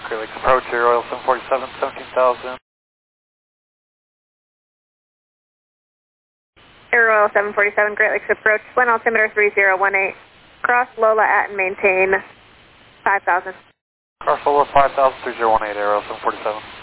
Great Lakes approach, Air Oil 747, 17,000. Air Oil 747, Great Lakes approach, wind altimeter 3018. Cross Lola at and maintain 5,000. Cross Lola 5,000, 3018, Air Oil 747.